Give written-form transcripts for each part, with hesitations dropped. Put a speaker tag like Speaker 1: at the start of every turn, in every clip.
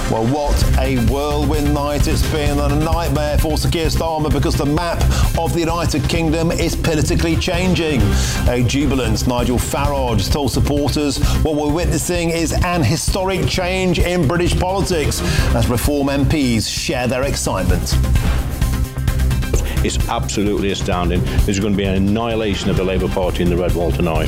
Speaker 1: Well, what a whirlwind night it's been, and a nightmare for Sir Keir Starmer because the map of the United Kingdom is politically changing. A jubilant Nigel Farage has told supporters what we're witnessing is an historic change in British politics as Reform MPs share their excitement.
Speaker 2: It's absolutely astounding. There's going to be an annihilation of the Labour Party in the Red Wall tonight.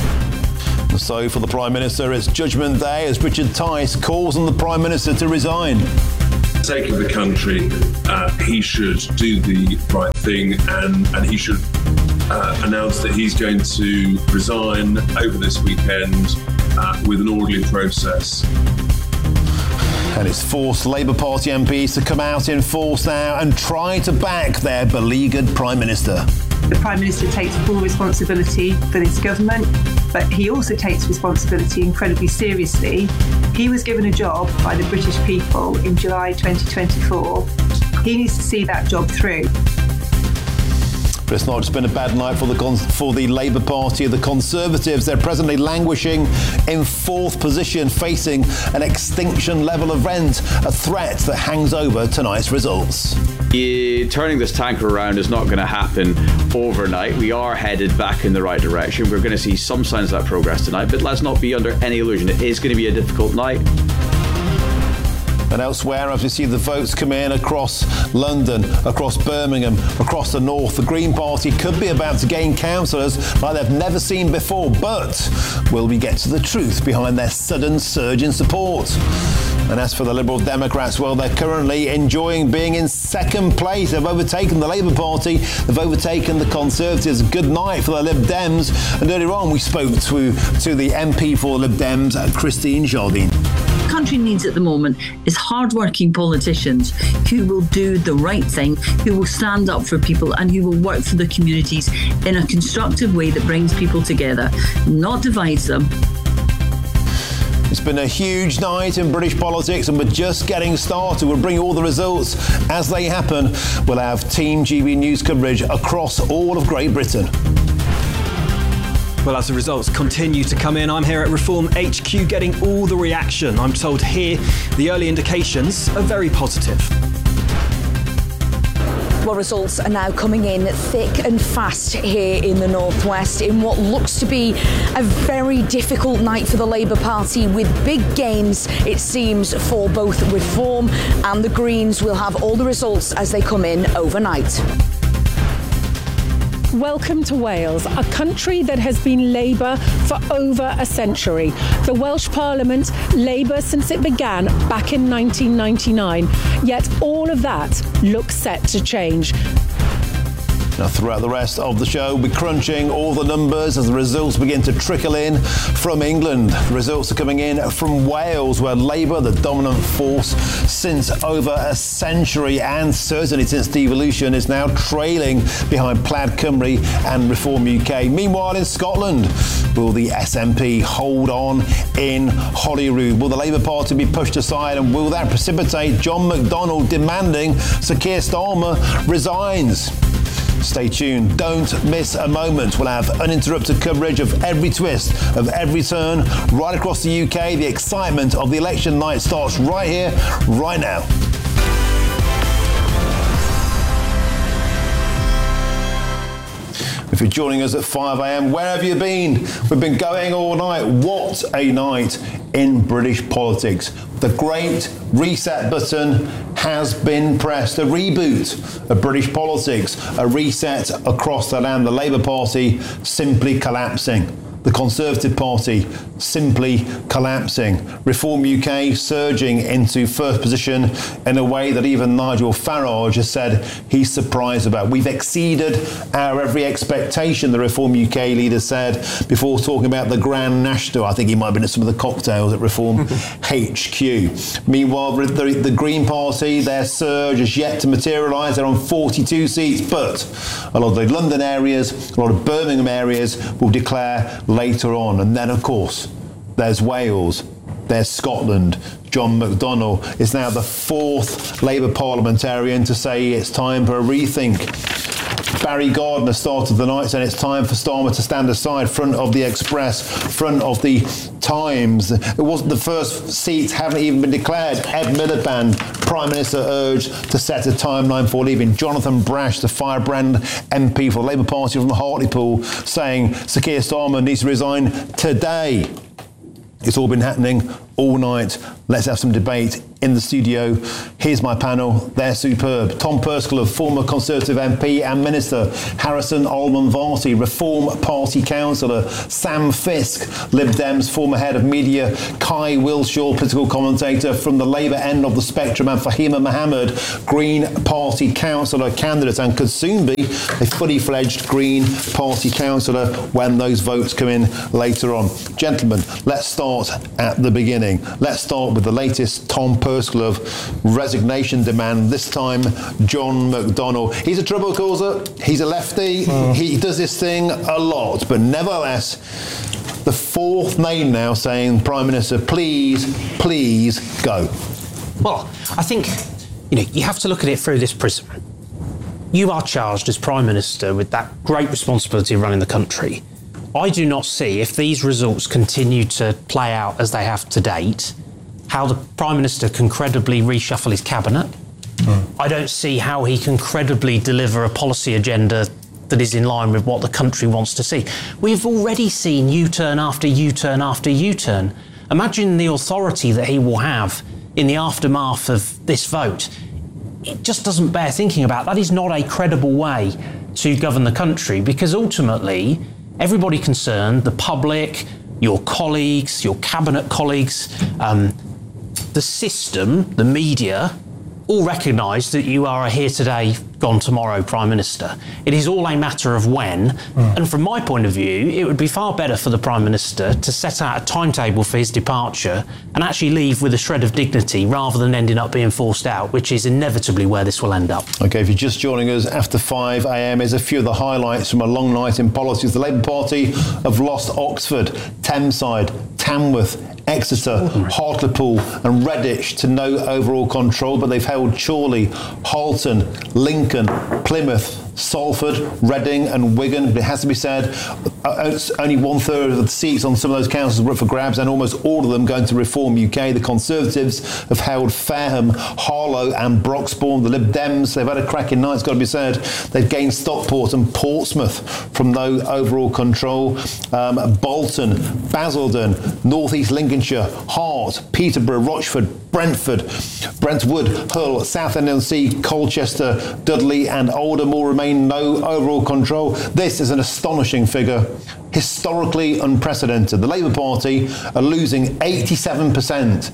Speaker 1: So for the Prime Minister, it's Judgment Day as Richard Tice calls on the Prime Minister to resign.
Speaker 3: For the sake of the country, he should do the right thing and he should announce that he's going to resign over this weekend with an orderly process.
Speaker 1: And it's forced Labour Party MPs to come out in force now and try to back their beleaguered Prime Minister.
Speaker 4: The Prime Minister takes full responsibility for this government, but he also takes responsibility incredibly seriously. He was given a job by the British people in July 2024. He needs to see that job through.
Speaker 1: But it's not just been a bad night for the Labour Party. The Conservatives, they're presently languishing in fourth position, facing an extinction level of rent, a threat that hangs over tonight's results.
Speaker 5: Turning this tanker around is not going to happen overnight. We are headed back in the right direction. We're going to see some signs of that progress tonight, but let's not be under any illusion. It is going to be a difficult night.
Speaker 1: And elsewhere, as we see the votes come in across London, across Birmingham, across the north, the Green Party could be about to gain councillors like they've never seen before. But will we get to the truth behind their sudden surge in support? And as for the Liberal Democrats, well, they're currently enjoying being in second place. They've overtaken the Labour Party. They've overtaken the Conservatives. Good night for the Lib Dems. And earlier on, we spoke to the MP for Lib Dems, Christine Jardine.
Speaker 6: Country needs at the moment is hard-working politicians who will do the right thing, who will stand up for people and who will work for the communities in a constructive way that brings people together, not divides them.
Speaker 1: It's been a huge night in British politics and we're just getting started. We'll bring you all the results as they happen. We'll have Team GB News coverage across all of Great Britain.
Speaker 7: Well, as the results continue to come in, I'm here at Reform HQ getting all the reaction. I'm told here the early indications are very positive.
Speaker 8: Well, results are now coming in thick and fast here in the northwest in what looks to be a very difficult night for the Labour Party with big gains, it seems, for both Reform and the Greens. We'll have all the results as they come in overnight.
Speaker 9: Welcome to Wales, a country that has been Labour for over a century. The Welsh Parliament, Labour since it began back in 1999. Yet all of that looks set to change.
Speaker 1: Now, throughout the rest of the show, we're crunching all the numbers as the results begin to trickle in from England. The results are coming in from Wales, where Labour, the dominant force since over a century and certainly since devolution, is now trailing behind Plaid Cymru and Reform UK. Meanwhile, in Scotland, will the SNP hold on in Holyrood? Will the Labour Party be pushed aside, and will that precipitate John McDonnell demanding Sir Keir Starmer resigns? Stay tuned. Don't miss a moment. We'll have uninterrupted coverage of every twist, of every turn, right across the UK. The excitement of the election night starts right here, right now. If you're joining us at 5 a.m, where have you been? We've been going all night. What a night in British politics. The great reset button has been pressed. A reboot of British politics, a reset across the land. The Labour Party simply collapsing. The Conservative Party simply collapsing. Reform UK surging into first position in a way that even Nigel Farage has said he's surprised about. We've exceeded our every expectation, the Reform UK leader said before talking about the Grand National. I think he might have been at some of the cocktails at Reform HQ. Meanwhile, the Green Party, their surge is yet to materialise. They're on 42 seats, but a lot of the London areas, a lot of Birmingham areas will declare later on. And then, of course, there's Wales, there's Scotland. John McDonnell is now the fourth Labour parliamentarian to say it's time for a rethink. Barry Gardiner started the night saying it's time for Starmer to stand aside, front of the Express, front of the Times. It wasn't the first seats, haven't even been declared. Ed Miliband, Prime Minister, urged to set a timeline for leaving. Jonathan Brash, the firebrand MP for the Labour Party from Hartlepool, saying Sir Keir Starmer needs to resign today. It's all been happening all night. Let's have some debate in the studio. Here's my panel. They're superb. Tom Perskillove, former Conservative MP and Minister. Harrison Allman-Varty, Reform Party Councillor. Sam Fisk, Lib Dems, former head of media. Kai Wilshaw, political commentator from the Labour end of the spectrum. And Fahima Mohammed, Green Party Councillor candidate, and could soon be a fully fledged Green Party Councillor when those votes come in later on. Gentlemen, let's start at the beginning. Let's start with the latest Tom Perskillove resignation demand, this time John McDonnell. He's a trouble causer, he's a lefty, he does this thing a lot, but nevertheless, the fourth name now saying, Prime Minister, please go.
Speaker 10: Well, I think, you have to look at it through this prism. You are charged as Prime Minister with that great responsibility of running the country. I do not see, if these results continue to play out as they have to date, how the Prime Minister can credibly reshuffle his cabinet. I don't see how he can credibly deliver a policy agenda that is in line with what the country wants to see. We've already seen U-turn after U-turn after U-turn. Imagine the authority that he will have in the aftermath of this vote. It just doesn't bear thinking about. That is not a credible way to govern the country, because ultimately everybody concerned, the public, your colleagues, your cabinet colleagues, the system, the media, all recognise that you are a here today, gone tomorrow Prime Minister. It is all a matter of when. And from my point of view, it would be far better for the Prime Minister to set out a timetable for his departure and actually leave with a shred of dignity rather than ending up being forced out, which is inevitably where this will end up.
Speaker 1: OK, if you're just joining us after 5 a.m, here's a few of the highlights from a long night in politics. The Labour Party have lost Oxford, Thameside, Tamworth, Exeter, Hartlepool and Redditch to no overall control, but they've held Chorley, Halton, Lincoln, Plymouth, Salford, Reading and Wigan. But it has to be said, only 1/3 of the seats on some of those councils were up for grabs, and almost all of them going to Reform UK. The Conservatives have held Fareham, Harlow and Broxbourne. The Lib Dems, they've had a cracking night, it's got to be said. They've gained Stockport and Portsmouth from no overall control. Bolton, Basildon, North East Lincolnshire, Hart, Peterborough, Rochford, Brentwood, Hull, Southend-on-Sea, Colchester, Dudley and Oldham all remain no overall control. This is an astonishing figure, historically unprecedented. The Labour Party are losing 87%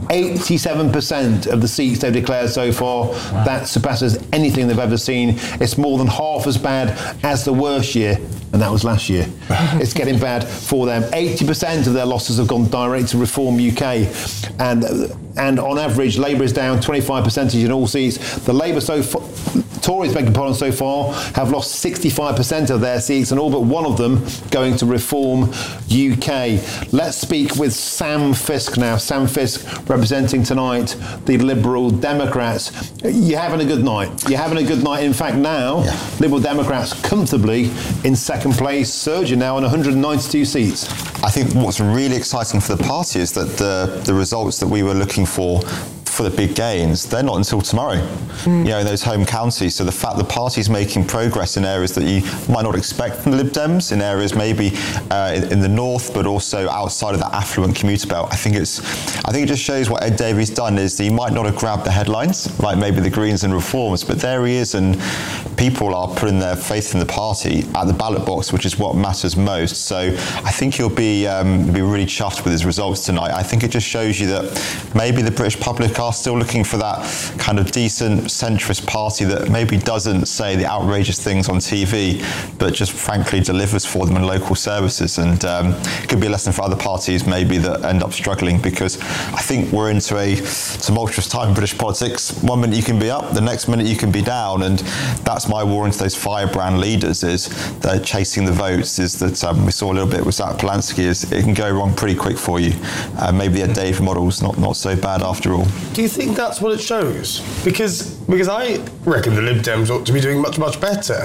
Speaker 1: of the seats they've declared so far. Wow. That surpasses anything they've ever seen. It's more than half as bad as the worst year, and that was last year. It's getting bad for them. 80% of their losses have gone direct to Reform UK, and on average, Labour is down 25% in all seats. The Labour Tories, begging pardon, so far have lost 65% of their seats, and all but one of them going to Reform UK. Let's speak with Sam Fisk now. Sam Fisk representing tonight the Liberal Democrats. You're having a good night. In fact, now Liberal Democrats comfortably in second place, surging now on 192 seats.
Speaker 11: I think what's really exciting for the party is that the results that we were looking for the big gains, they're not until tomorrow, in those home counties. So the fact the party's making progress in areas that you might not expect from the Lib Dems, in areas maybe in the north, but also outside of that affluent commuter belt, I think it just shows what Ed Davey's done is he might not have grabbed the headlines, like maybe the Greens and Reforms, but there he is, and people are putting their faith in the party at the ballot box, which is what matters most. So I think he'll be really chuffed with his results tonight. I think it just shows you that maybe the British public are still looking for that kind of decent centrist party that maybe doesn't say the outrageous things on TV, but just frankly delivers for them in local services. And it could be a lesson for other parties maybe that end up struggling, because I think we're into a tumultuous time in British politics. One minute you can be up, the next minute you can be down, and that's my war into those firebrand leaders, is they're chasing the votes, is that we saw a little bit with Zach Polanski, is it can go wrong pretty quick for you. Maybe the Dave model's not so bad after all.
Speaker 12: Do you think that's what it shows? Because I reckon the Lib Dems ought to be doing much, much better.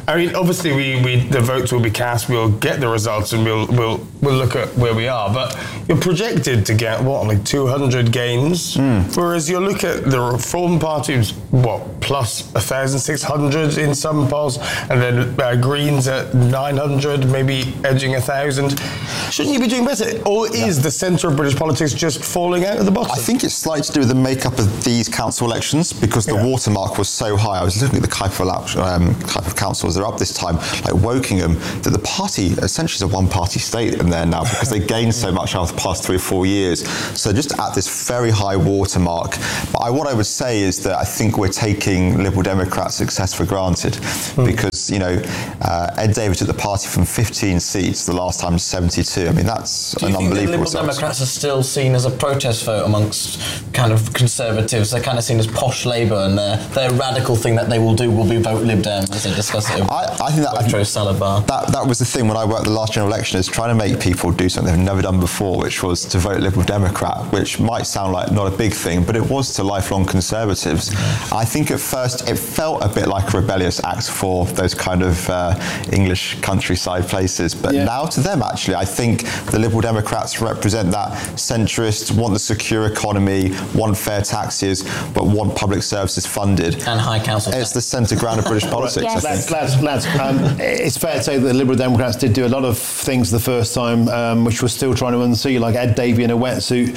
Speaker 12: I mean, obviously, the votes will be cast. We'll get the results, and we'll look at where we are. But you're projected to get like 200 gains, whereas you look at the Reform Party, plus 1,600 in some polls, and then Greens at 900, maybe edging 1,000. Shouldn't you be doing better, or is the centre of British politics just falling out at the bottom?
Speaker 11: I think it's slightly to do with the makeup of these council elections, because the watermark was so high. I was looking at the type of councils that are up this time, like Wokingham, that the party essentially is a one-party state in there now, because they gained so much over the past 3 or 4 years. So just at this very high watermark. But what I would say is that I think we're taking Liberal Democrats' success for granted, because Ed Davey took the party from 15 seats the last time to 72. I mean, that's an unbelievable result.
Speaker 13: Do you think the Liberal Democrats are still seen as a protest vote amongst kind of Conservatives? They're kind of seen as posh Labour, and their radical thing that they will do will be vote Lib Dem as they discuss it.
Speaker 11: I think that
Speaker 13: salad bar.
Speaker 11: That was the thing when I worked the last general election, is trying to make people do something they've never done before, which was to vote Liberal Democrat, which might sound like not a big thing, but it was to lifelong Conservatives. I think at first it felt a bit like a rebellious act for those kind of English countryside places, but now to them, actually, I think the Liberal Democrats represent that centrist, want the secure economy, want fair taxes, but want public services funded.
Speaker 13: And high council tax.
Speaker 11: It's the centre ground of British politics, I think.
Speaker 1: Lads, it's fair to say that the Liberal Democrats did do a lot of things the first time, which we're still trying to unsee, like Ed Davey in a wetsuit.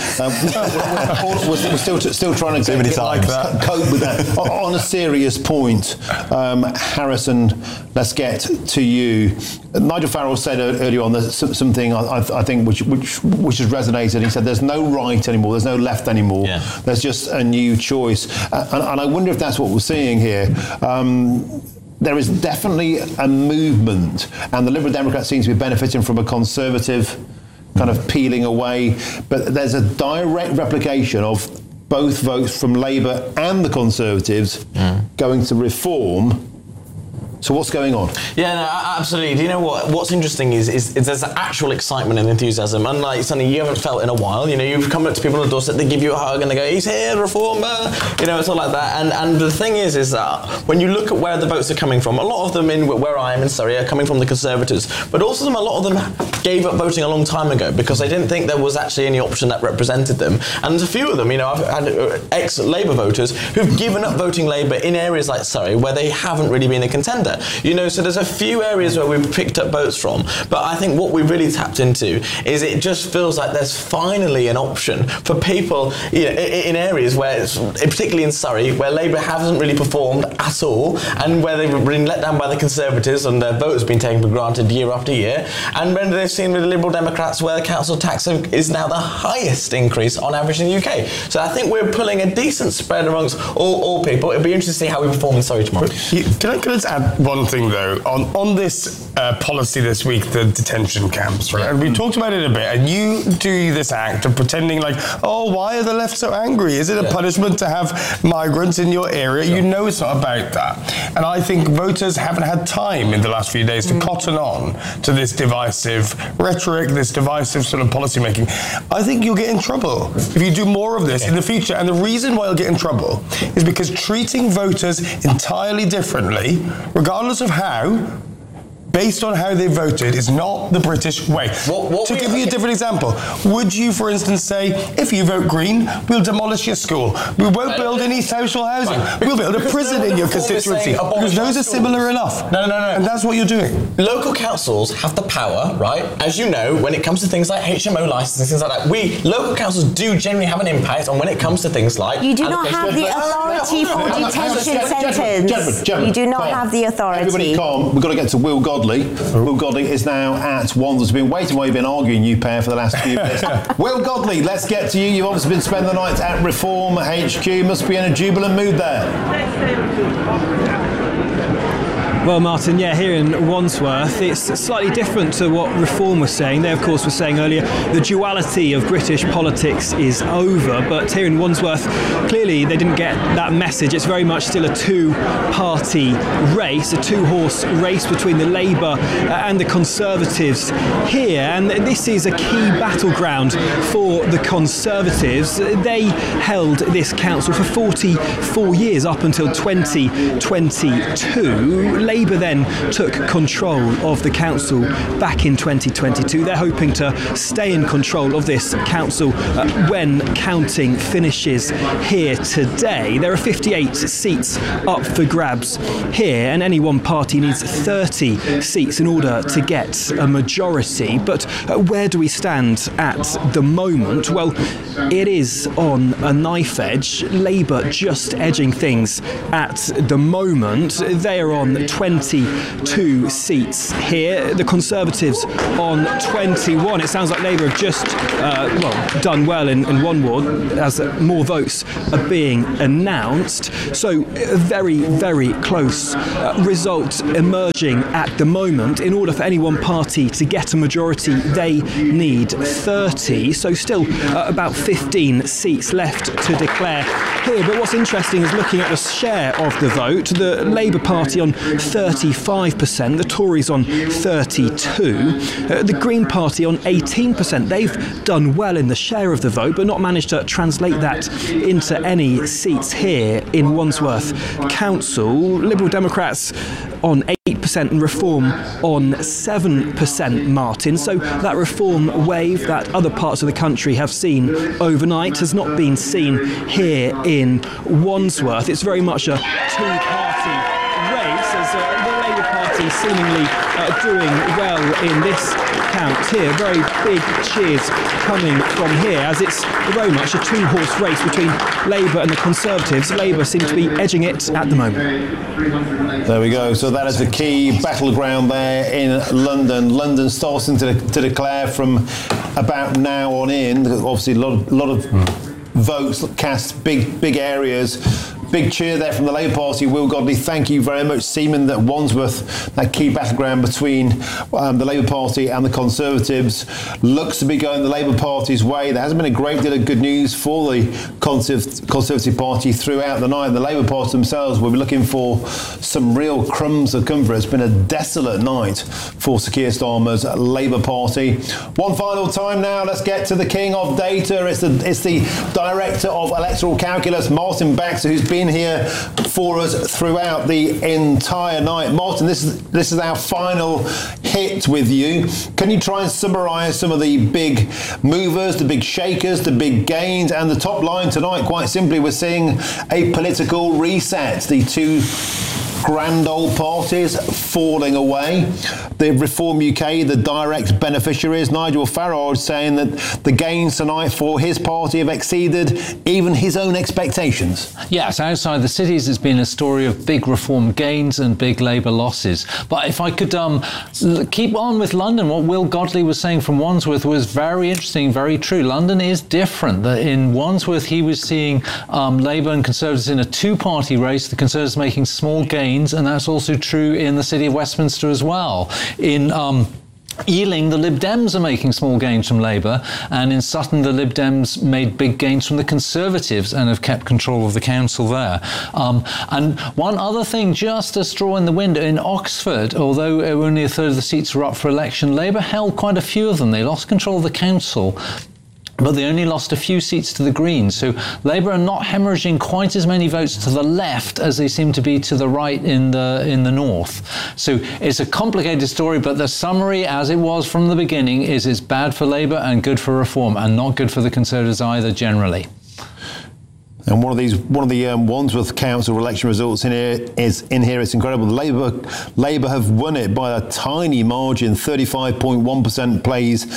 Speaker 1: We're still trying to cope with that. On a serious point, Harrison, let's get to you. Nigel Farrell said earlier on something I think which has resonated. He said there's no right anymore, there's no left anymore. There's just a new choice. And I wonder if that's what we're seeing here. There is definitely a movement, and the Liberal Democrats seem to be benefiting from a Conservative kind of peeling away. But there's a direct replication of both votes from Labour and the Conservatives going to Reform. So what's going on?
Speaker 13: Yeah, no, absolutely. Do you know what? What's interesting is there's actual excitement and enthusiasm, unlike something you haven't felt in a while. You've come up to people on the doorstep, they give you a hug and they go, he's here, Reformer. It's all like that. And the thing is that when you look at where the votes are coming from, a lot of them in where I am in Surrey are coming from the Conservatives, but also a lot of them gave up voting a long time ago because they didn't think there was actually any option that represented them. And there's a few of them, I've had ex-Labour voters who've given up voting Labour in areas like Surrey where they haven't really been a contender. So there's a few areas where we've picked up votes from, but I think what we really tapped into is it just feels like there's finally an option for people in areas where, particularly in Surrey, where Labour hasn't really performed at all, and where they've been let down by the Conservatives and their vote has been taken for granted year after year, and when they've seen with the Liberal Democrats where the council tax is now the highest increase on average in the UK. So I think we're pulling a decent spread amongst all people. It'll be interesting to see how we perform in Surrey tomorrow.
Speaker 12: Can I just add one thing though, on this policy this week, the detention camps, right? And we talked about it a bit, and you do this act of pretending like, why are the left so angry? Is it a punishment to have migrants in your area? You know it's not about that. And I think voters haven't had time in the last few days to cotton on to this divisive rhetoric, this divisive sort of policy making. I think you'll get in trouble if you do more of this in the future. And the reason why you'll get in trouble is because treating voters entirely differently, regardless of how, based on how they voted, is not the British way. To give you a different example, would you, for instance, say, if you vote Green, we'll demolish your school, we won't build any social housing, we'll build a prison in your constituency, because those are similar enough.
Speaker 13: No.
Speaker 12: And that's what you're doing.
Speaker 13: Local councils have the power, right? As you know, when it comes to things like HMO licenses, things like that, local councils do generally have an impact on when it comes to things like...
Speaker 14: You do not have the authority for detention centres. You do not have the authority.
Speaker 1: Everybody calm. We've got to get to Will Godley. Will Godley is now at Wandsworth. Been waiting while you've been arguing, you pair, for the last few minutes. Will Godley, let's get to you. You've obviously been spending the night at Reform HQ. Must be in a jubilant mood there.
Speaker 7: Well, Martin, here in Wandsworth, it's slightly different to what Reform was saying. They, of course, were saying earlier the duality of British politics is over, but here in Wandsworth, clearly they didn't get that message. It's very much still a two-party race, a two-horse race between the Labour and the Conservatives here, and this is a key battleground for the Conservatives. They held this council for 44 years, up until 2022. Labour then took control of the council back in 2022. They're hoping to stay in control of this council when counting finishes here today. There are 58 seats up for grabs here, and any one party needs 30 seats in order to get a majority. But where do we stand at the moment? Well, it is on a knife edge. Labour just edging things at the moment. They are on 22 seats here. The Conservatives on 21. It sounds like Labour have just done well in one ward as more votes are being announced. So a very, very close result emerging at the moment. In order for any one party to get a majority, they need 30. So still about 15 seats left to declare here. But what's interesting is looking at the share of the vote. The Labour Party on 35%, the Tories on 32%, the Green Party on 18%. They've done well in the share of the vote, but not managed to translate that into any seats here in Wandsworth Council. Liberal Democrats on 8% and Reform on 7%, Martin. So that Reform wave that other parts of the country have seen overnight has not been seen here in Wandsworth. It's very much a two-party race as the Labour Party seemingly doing well in this count here. Very big cheers coming from here as it's very much a two-horse race between Labour and the Conservatives. Labour seem to be edging it at the moment.
Speaker 1: There we go. So that is the key battleground there in London. London starting to declare from about now on in. Obviously, a lot of votes cast, big areas. Big cheer there from the Labour Party. Will Godley, thank you very much. Seeming that Wandsworth, that key battleground between the Labour Party and the Conservatives, looks to be going the Labour Party's way. There hasn't been a great deal of good news for the Conservative Party throughout the night. The Labour Party themselves will be looking for some real crumbs of comfort. It's been a desolate night for Sir Keir Starmer's Labour Party. One final time now, let's get to the king of data. It's the Director of Electoral Calculus, Martin Baxter, who's been here for us throughout the entire night. Martin, this is our final hit with you. Can you try and summarise some of the big movers, the big shakers, the big gains, and the top line tonight? Quite simply, we're seeing a political reset. The two grand old parties falling away. The Reform UK, the direct beneficiaries, Nigel Farage saying that the gains tonight for his party have exceeded even his own expectations.
Speaker 15: Yes, outside the cities it's been a story of big Reform gains and big Labour losses. But if I could keep on with London, what Will Godley was saying from Wandsworth was very interesting, very true. London is different. In Wandsworth he was seeing Labour and Conservatives in a two-party race, the Conservatives making small gains, and that's also true in the city of Westminster as well. In Ealing, the Lib Dems are making small gains from Labour, and in Sutton, the Lib Dems made big gains from the Conservatives and have kept control of the council there. And one other thing, just a straw in the wind, in Oxford, although only a third of the seats were up for election, Labour held quite a few of them. They lost control of the council, but they only lost a few seats to the Greens. So Labour are not hemorrhaging quite as many votes to the left as they seem to be to the right in the north. So it's a complicated story, but the summary, as it was from the beginning, is it's bad for Labour and good for Reform, and not good for the Conservatives either generally.
Speaker 1: And one of the Wandsworth Council election results in here. It's incredible. Labour have won it by a tiny margin. 35.1% plays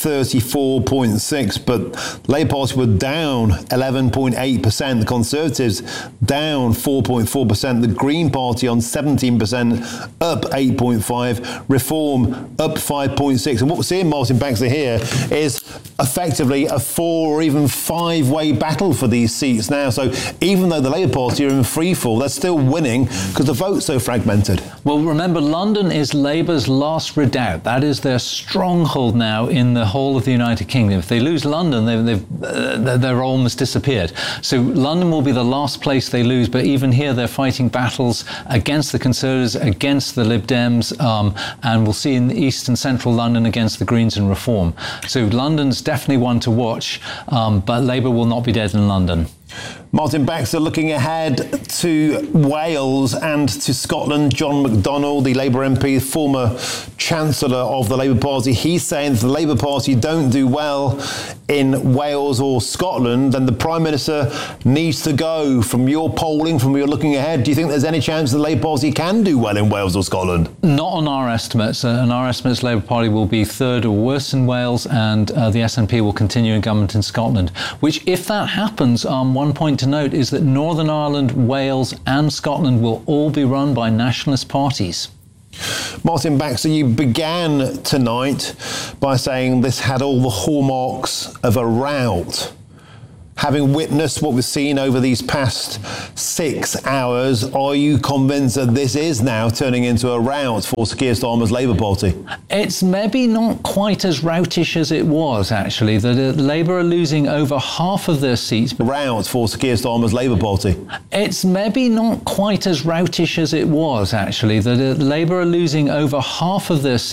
Speaker 1: 34.6%. But Labour Party were down 11.8%. The Conservatives down 4.4%. The Green Party on 17%, up 8.5%. Reform up 5.6%. And what we're seeing, Martin Baxter, here is effectively a 4 or even 5-way battle for these seats now. So even though the Labour Party are in free fall, they're still winning because the vote's so fragmented.
Speaker 15: Well, remember, London is Labour's last redoubt. That is their stronghold now in the whole of the United Kingdom. If they lose London, they're almost disappeared. So London will be the last place they lose, but even here they're fighting battles against the Conservatives, against the Lib Dems, and we'll see in the east and central London against the Greens and Reform. So London's definitely one to watch, but Labour will not be dead in London.
Speaker 1: Martin Baxter looking ahead to Wales and to Scotland. John McDonnell, the Labour MP, former Chancellor of the Labour Party, he's saying if the Labour Party don't do well in Wales or Scotland, then the Prime Minister needs to go. From your polling, from your looking ahead, do you think there's any chance the Labour Party can do well in Wales or Scotland?
Speaker 15: Not on our estimates. On our estimates, Labour Party will be third or worse in Wales, and the SNP will continue in government in Scotland, which, if that happens, one point to note is that Northern Ireland, Wales and Scotland will all be run by nationalist parties.
Speaker 1: Martin Baxter, you began tonight by saying this had all the hallmarks of a rout. Having witnessed what we've seen over these past 6 hours, are you convinced that this is now turning into a rout for Sir Keir Starmer's Labour Party?
Speaker 15: It's maybe not quite as routish as it was, actually. Labour are losing over half of their seats.
Speaker 1: Rout for Sir Keir Starmer's Labour Party.
Speaker 15: It's maybe not quite as routish as it was, actually. Labour are losing over half of their seats.